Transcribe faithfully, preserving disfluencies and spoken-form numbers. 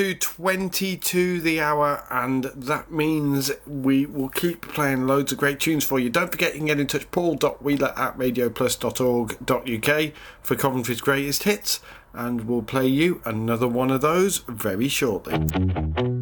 twenty to the hour, and that means we will keep playing loads of great tunes for you. Don't forget you can get in touch, paul dot wheeler at radio plus dot org dot uk for Coventry's greatest hits, and we'll play you another one of those very shortly.